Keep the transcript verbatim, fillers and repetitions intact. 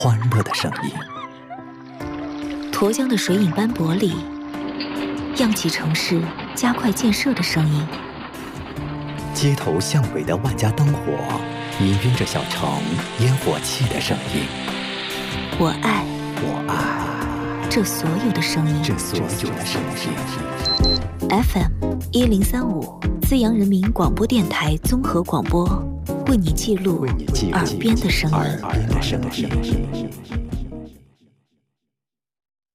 欢乐的声音。 沱江的水影斑驳里，漾起城市加快建设的声音。 街头巷尾的万家灯火，氤氲着小城烟火气的声音。 我爱， 我爱这所有的声音。 这所有的声音。 F M 一零三五，资阳人民广播电台综合广播，为你记录耳边的声音。 耳边的声音。